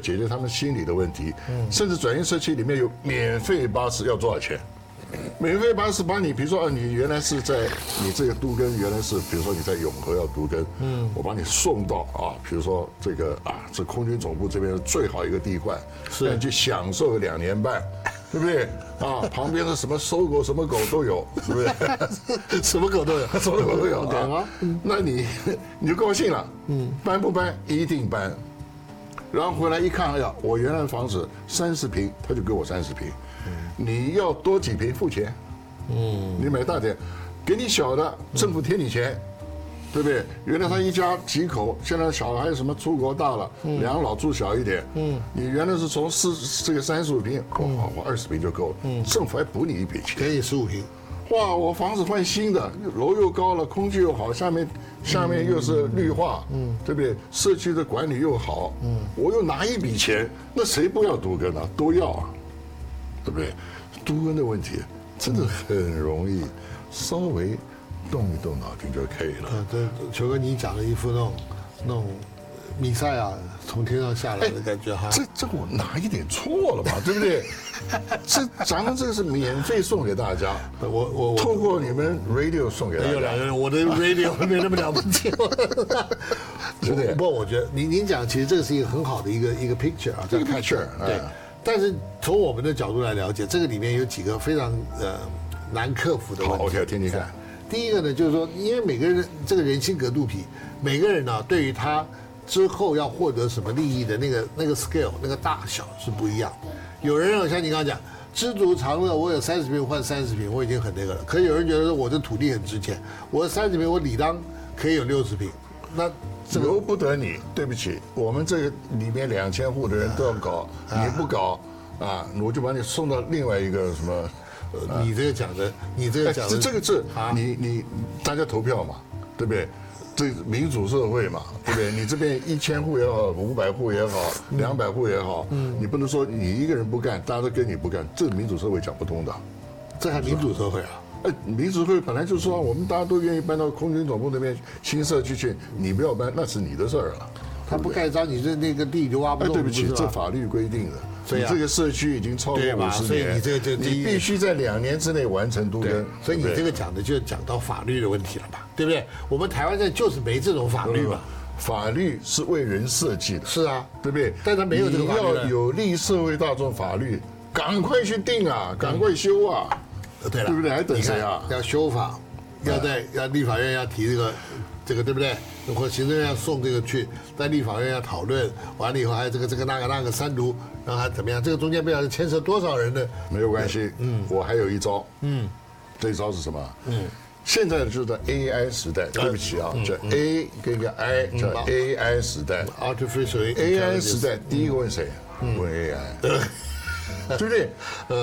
解决他们心理的问题。甚至转运社区里面有免费巴士，要多少钱？免费巴士把你，比如说你原来是在你这个都更，原来是比如说你在永和要都更，我把你送到比如说这个这空军总部这边最好一个地段，让你去享受2年半，对不对？旁边的什么搜狗、什么狗都有，对不对？ 什么狗都有， 什么狗都有啊。 那你就高兴了，搬不搬？一定搬。然后回来一看，哎呀，我原来的房子30平，他就给我30平。你要多几平付钱，你买大点，给你小的，政府贴你钱，对不对？原来他一家几口，现在小孩什么出国大了，两老住小一点，你原来是从这个35平，我20平就够了，政府还补你一笔钱， 给你15平， 哇，我房子换新的，楼又高了，空气又好，下面又是绿化，对不对？社区的管理又好，我又拿一笔钱，那谁不要都更啊？都要啊。对不对？都更的问题真的很容易，稍微动一动脑筋就可以了。 这球哥，你讲了一副那种弥赛亚从天上下来的感觉哈。 这我哪一点错了吧？对不对？咱们这个是免费送给大家，我透过你们 radio 送给大家。 有2个人，我的 radio 没那么了不起，对不对？不过我觉得您讲，其实这个是一个很好的一个 picture 啊， 这个 picture 对。但是从我们的角度来了解，这个里面有几个非常难克服的问题。 好 ，OK， 听听看。 第一个呢，就是说，因为每个人这个人心隔肚皮，每个人呢对于他之后要获得什么利益的那个 scale 那个大小是不一样。有人像你刚刚讲，知足常乐，我有30平换30平，我已经很那个了。可是有人觉得说我这土地很值钱，我30平我理当可以有60平，那。 由不得你，对不起，我们这个里面2000户的人都要搞，你不搞我就把你送到另外一个什么， 你这个讲的， 这个是你大家投票嘛，对不对？这民主社会嘛，对不对？你这边1000户也好，500户也好，200户也好，你不能说你一个人不干，大家都跟你不干，这民主社会讲不通的。 这还民主社会啊？ 民主社会本来就是说，我们大家都愿意搬到空军总部那边新社区去，你不要搬，那是你的事儿了。 他不盖章，你那个地就挖不动。 对不起，这法律规定的。你这个社区已经超过50年， 所以你这个你必须在2年之内完成都更。 所以你这个讲的就讲到法律的问题了吧？对不对？我们台湾这就是没这种法律嘛。 法律是为人设计的。 是啊， 对不对？ 但他没有这个法律。 你要有利社会大众法律，赶快去定啊，赶快修啊。 对了， 对不对？还等谁啊？ 要修法，要立法院要提这个对不对？或行政院要送这个去，在立法院要讨论完了以后，还有这个那个3读，然后还怎么样？这个中间不晓得牵涉多少人的。 没有关系，我还有一招，这一招是什么？现在就是在 AI 时代，对不起啊，叫 A 跟一个 I， 叫 AI 时代 ，Artificial AI 时代，第一个问谁？问 AI。对不对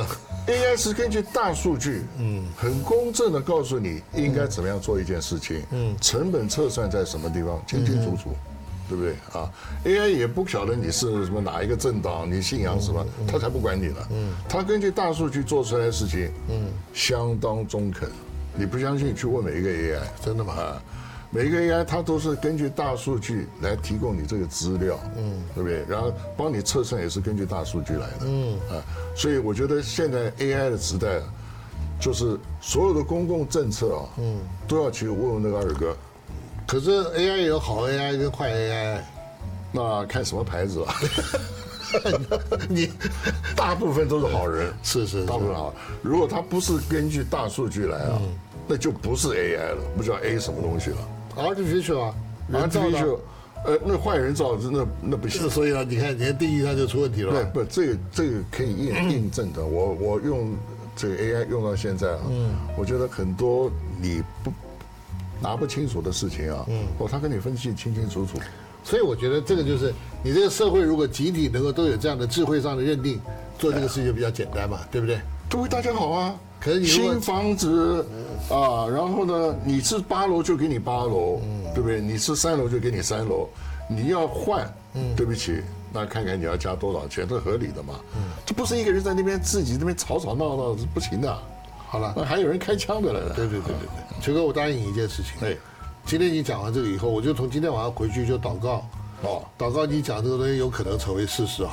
？AI 是根据大数据，很公正的告诉你应该怎么样做一件事情，成本测算在什么地方，清清楚楚，对不对啊 ？AI 也不晓得你是什么哪一个政党，你信仰什么，他才不管你呢。他根据大数据做出来的事情，相当中肯。你不相信，去问每一个 AI， 真的吗？ 每一个 AI 它都是根据大数据来提供你这个资料，对不对？然后帮你测算也是根据大数据来的，所以我觉得现在 AI 的时代，就是所有的公共政策都要去问问那个二哥。 可是 AI 有好 AI 跟坏 AI， 那看什么牌子啊？你大部分都是好人， 是大部分好。如果它不是根据大数据来啊，那就不是 AI 了，不知道 A 什么东西了。 Artificial 啊 ，Artificial，那坏人造的那不行。 所以你看定义上就出问题了。 对，不，这个可以印证的。我用这个 AI 用到现在啊，我觉得很多你拿不清楚的事情啊，他跟你分析清清楚楚。 所以我觉得这个就是你这个社会如果集体能够都有这样的智慧上的认定，做这个事情就比较简单嘛，对不对？ 都为大家好啊。 可是你新房子然后呢，你是8楼就给你8楼，对不对？你是3楼就给你3楼，你要换，对不起，那看看你要加多少钱，这合理的嘛？这不是一个人在那边自己那边吵吵闹闹是不行的。 好了， 还有人开枪的来了。 对，球哥，我答应你一件事情。今天你讲完这个以后，我就从今天晚上回去就祷告。祷告你讲这个东西有可能成为事实啊。